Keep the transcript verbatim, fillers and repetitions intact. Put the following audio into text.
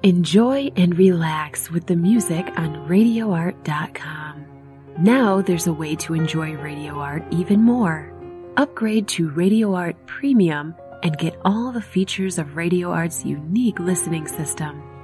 Enjoy and relax with the music on radio art dot com. Now there's a way to enjoy Radio Art even more. Upgrade to Radio Art Premium and get all the features of Radio Art's unique listening system.